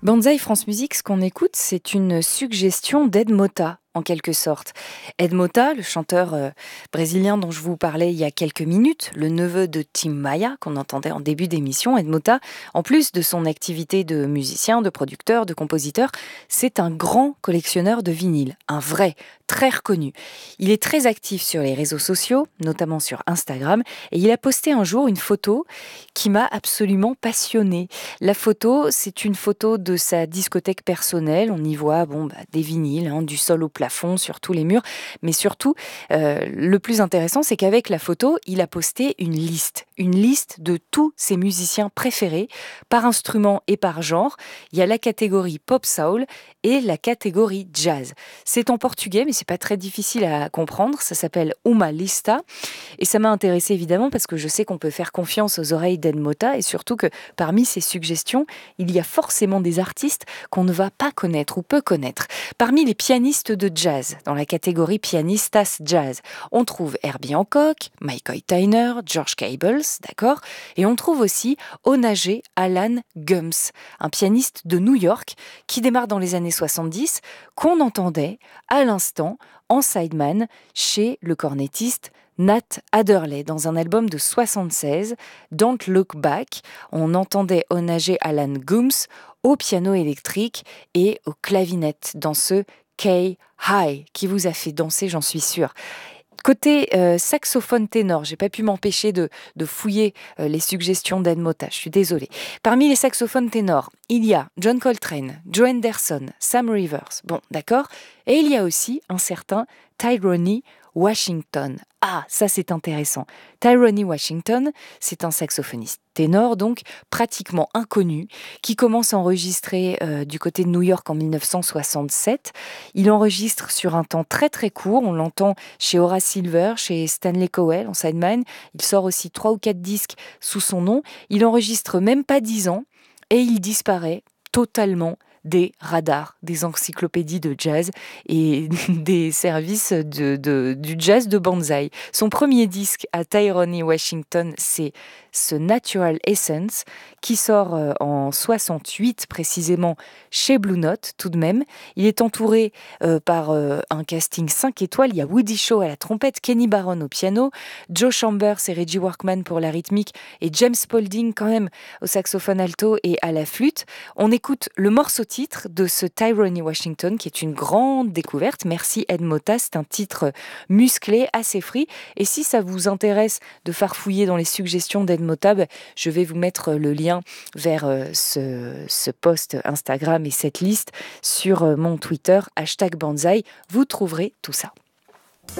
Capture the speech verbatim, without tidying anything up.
Banzai France Musique, ce qu'on écoute, c'est une suggestion d'Ed Mota, en quelque sorte. Ed Mota, le chanteur euh, brésilien dont je vous parlais il y a quelques minutes, le neveu de Tim Maia, qu'on entendait en début d'émission, Ed Mota, en plus de son activité de musicien, de producteur, de compositeur, c'est un grand collectionneur de vinyles, un vrai, très reconnu. Il est très actif sur les réseaux sociaux, notamment sur Instagram, et il a posté un jour une photo qui m'a absolument passionnée. La photo, c'est une photo de sa discothèque personnelle. On y voit bon, bah, des vinyles, hein, du sol au plafond, sur tous les murs. Mais surtout, euh, le plus intéressant, c'est qu'avec la photo, il a posté une liste. Une liste de tous ses musiciens préférés, par instrument et par genre. Il y a la catégorie pop soul et la catégorie jazz. C'est en portugais, mais c'est pas très difficile à comprendre. Ça s'appelle Uma Lista. Et ça m'a intéressée évidemment parce que je sais qu'on peut faire confiance aux oreilles d'Ed Mota et surtout que parmi ces suggestions, il y a forcément des artistes qu'on ne va pas connaître ou peu connaître. Parmi les pianistes de jazz, dans la catégorie pianistas jazz, on trouve Herbie Hancock, Mike Tyner, George Cables, d'accord. Et on trouve aussi Onage Alan Gums, un pianiste de New York qui démarre dans les années soixante-dix, qu'on entendait à l'instant en sideman chez le cornettiste Nat Adderley, dans un album de soixante-seize, Don't Look Back. On entendait Onage Alan Gums au piano électrique et au clavinette dans ce K-High qui vous a fait danser, j'en suis sûre. Côté euh, saxophone ténor, j'ai pas pu m'empêcher de, de fouiller euh, les suggestions d'Ed Mota, je suis désolée. Parmi les saxophones ténors, il y a John Coltrane, Joe Henderson, Sam Rivers, bon d'accord, et il y a aussi un certain Tyrone Washington. Ah, ça c'est intéressant. Tyrone Washington, c'est un saxophoniste ténor, donc pratiquement inconnu, qui commence à enregistrer euh, du côté de New York en dix-neuf cent soixante-sept. Il enregistre sur un temps très très court, on l'entend chez Horace Silver, chez Stanley Cowell en sideman. Il sort aussi trois ou quatre disques sous son nom. Il enregistre même pas dix ans et il disparaît totalement des radars, des encyclopédies de jazz et des services de, de, du jazz de Banzai. Son premier disque à Tyrone Washington, c'est ce Natural Essence qui sort en soixante-huit précisément chez Blue Note tout de même. Il est entouré euh, par euh, un casting cinq étoiles. Il y a Woody Shaw à la trompette, Kenny Barron au piano, Joe Chambers et Reggie Workman pour la rythmique et James Spaulding quand même au saxophone alto et à la flûte. On écoute le morceau titre de ce Tyrone Washington qui est une grande découverte. Merci Ed Mota, c'est un titre musclé, assez free. Et si ça vous intéresse de farfouiller dans les suggestions d'Ed Mota, je vais vous mettre le lien vers ce, ce post Instagram et cette liste sur mon Twitter, hashtag Banzai. Vous trouverez tout ça.